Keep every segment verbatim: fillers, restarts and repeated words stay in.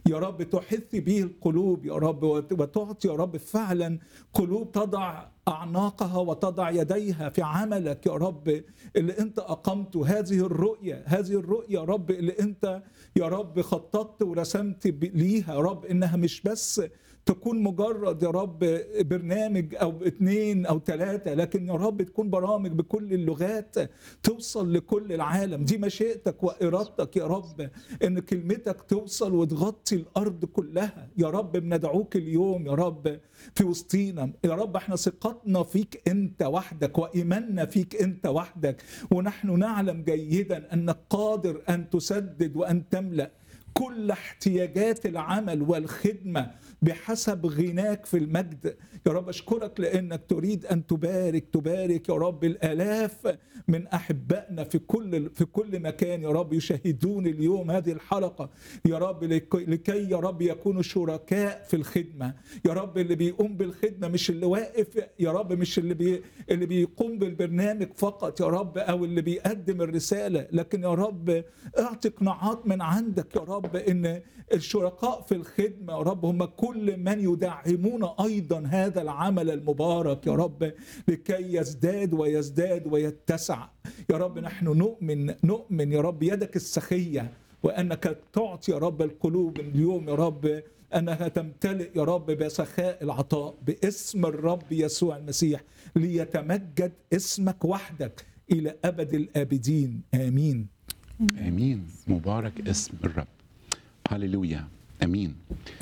يا رب تحث به القلوب يا رب، وتعطي يا رب فعلا قلوب تضع أعناقها وتضع يديها في عملك يا رب اللي أنت أقمته. هذه الرؤية هذه الرؤية يا رب اللي أنت يا رب خططت ورسمت ليها يا رب، إنها مش بس تكون مجرد يا رب برنامج أو اتنين أو ثلاثة، لكن يا رب تكون برامج بكل اللغات توصل لكل العالم. دي مشيئتك وإرادتك يا رب، إن كلمتك توصل وتغطي الأرض كلها يا رب. بندعوك اليوم يا رب في وسطينا يا رب. احنا ثقتنا فيك أنت وحدك وإيماننا فيك أنت وحدك، ونحن نعلم جيدا أنك قادر أن تسدد وأن تملأ كل احتياجات العمل والخدمة بحسب غناك في المجد يا رب. أشكرك لأنك تريد أن تبارك تبارك يا رب الآلاف من أحبائنا في كل في كل مكان يا رب يشاهدون اليوم هذه الحلقة يا رب، لكي يا رب يكونوا شركاء في الخدمة يا رب. اللي بيقوم بالخدمة مش اللي واقف يا رب، مش اللي بي اللي بيقوم بالبرنامج فقط يا رب، أو اللي بيقدم الرسالة، لكن يا رب اعطي قناعات من عندك يا رب إن الشركاء في الخدمة يا رب هم كل من يدعمون أيضا هذا العمل المبارك يا رب، لكي يزداد ويزداد ويتسع يا رب. نحن نؤمن نؤمن يا رب يدك السخية، وأنك تعطي يا رب القلوب اليوم يا رب أنها تمتلئ يا رب بسخاء العطاء باسم الرب يسوع المسيح، ليتمجد اسمك وحدك إلى أبد الآبدين. آمين آمين. مبارك اسم الرب. هاليلويا. امين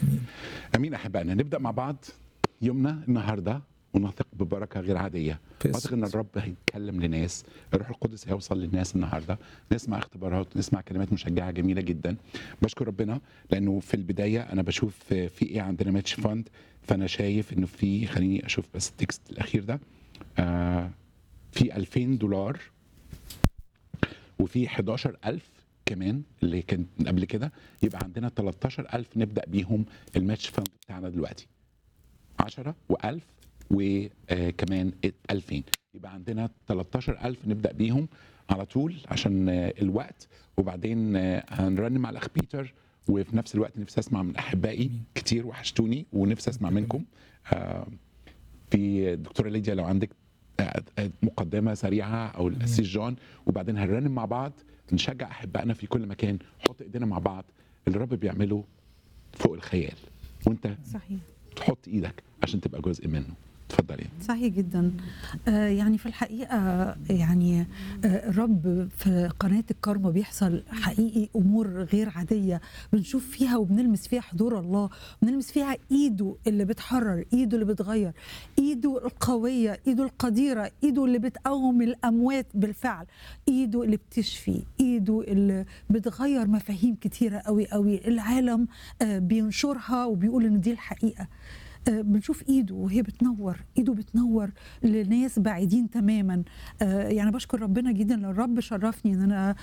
امين. احبائنا، نبدا مع بعض يومنا النهارده ونثق ببركه غير عاديه. اعتقد ان الرب هيتكلم لناس، الروح القدس هيوصل للناس النهارده. نسمع اختبارات، نسمع كلمات مشجعه جميله جدا. بشكر ربنا لانه في البدايه انا بشوف في ايه عندنا ماتش فاند، فانا شايف انه في، خليني اشوف بس التكست الاخير ده، آه في ألفين دولار وفي حداشر ألف كمان اللي كان قبل كده، يبقى عندنا تلتاشر ألف نبدا بيهم الماتش فاند بتاعنا دلوقتي. عشرة وألف وكمان ألفين، يبقى عندنا تلتاشر ألف نبدا بيهم على طول عشان الوقت. وبعدين هنرنم على الاخ بيتر، وفي نفس الوقت نفسي اسمع من احبائي كتير، وحشتوني ونفسي اسمع منكم. في دكتوره ليديا لو عندك مقدمه سريعه، او الاسيس جون، وبعدين هنرنم مع بعض نشجع احبائنا في كل مكان. حط ايدينا مع بعض، اللي الرب بيعمله فوق الخيال، وانت صحيح تحط ايدك عشان تبقى جزء منه. اتفضلي. صحيح جدا. آه يعني في الحقيقه يعني آه الرب في قناه الكارما بيحصل حقيقي امور غير عاديه، بنشوف فيها وبنلمس فيها حضور الله، بنلمس فيها ايده اللي بتحرر، ايده اللي بتغير، ايده القويه، ايده القديره، ايده اللي بتقوم الاموات بالفعل، ايده اللي بتشفي، ايده اللي بتغير مفاهيم كتيره قوي قوي العالم آه بينشرها وبيقول ان دي الحقيقه. بنشوف ايده وهي بتنور، ايده بتنور لناس بعيدين تماما. يعني بشكر ربنا جدا لان الرب شرفني ان انا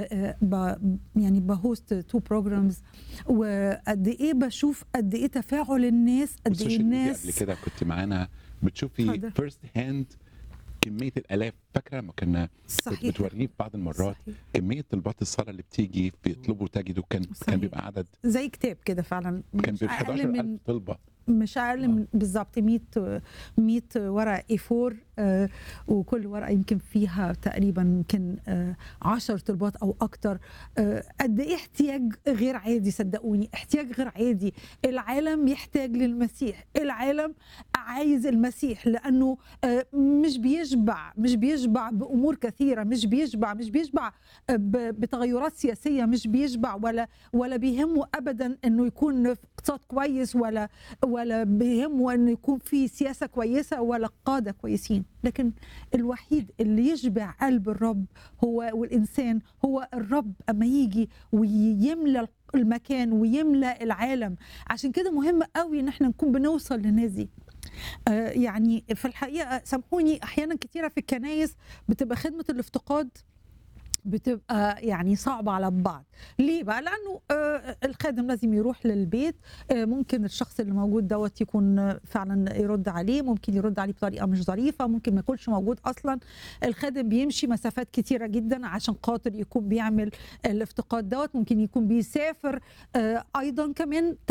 يعني بهوست تو بروجرامز، وقد ايه بشوف قد ايه تفاعل الناس، قد ايه الناس. قبل كده كنت معانا بتشوفي فيرست هاند كميه الالاف، فاكره لما كنا بتوريه في بعض المرات؟ صحيح. كميه طلبات الصلاه اللي بتيجي بيطلبوا تجدوا، كان صحيح. كان بيبقى عدد زي كتاب كده فعلا، كان بيبقى حداشر ألف طلبه، مش اقل من بالظبط مية مية ورقه اي أربعة، آه وكل ورقه يمكن فيها تقريبا يمكن آه عشر طلبات او اكتر. آه قد ايه احتياج غير عادي، صدقوني احتياج غير عادي. العالم يحتاج للمسيح، العالم عايز المسيح، لانه آه مش بيشبع مش بيشبع بامور كثيره، مش بيشبع مش بيشبع آه بتغيرات سياسيه، مش بيشبع ولا ولا بيهمه ابدا انه يكون اقتصاد كويس، ولا ولا بيهمه انه يكون في سياسه كويسه ولا قاده كويسين. لكن الوحيد اللي يشبع قلب الرب هو والإنسان هو الرب، أما يجي ويملى المكان ويملى العالم. عشان كده مهم قوي ان احنا نكون بنوصل للناس دي. آه يعني في الحقيقة سامحوني، أحيانا كتيرة في الكنايس بتبقى خدمة الافتقاد بتبقى يعني صعبة على بعض. ليه بقى؟ لأنه آه، الخادم لازم يروح للبيت، آه، ممكن الشخص اللي موجود دوت يكون فعلا يرد عليه، ممكن يرد عليه بطريقة مش ظريفة، ممكن ما يكونش موجود أصلا. الخادم بيمشي مسافات كتيرة جدا عشان خاطر يكون بيعمل الافتقاد دوت، ممكن يكون بيسافر. آه، أيضا كمان